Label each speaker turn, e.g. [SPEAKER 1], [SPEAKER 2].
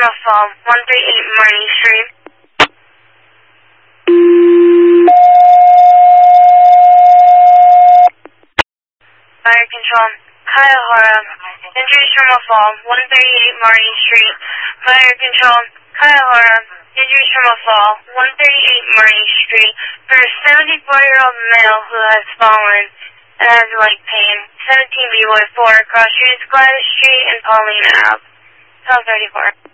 [SPEAKER 1] Sherma Fall, 138 Marnie Street. Fire Control, Kaihara, injury Sherma Fall, 138 Marnie Street. Fire Control, Kaihara, injury Sherma Fall, 138 Marnie Street. For a 74-year-old male who has fallen and has leg pain, 17 B-Boy 4, Cross Street, Gladys Street, and Pauline Ave. 1234.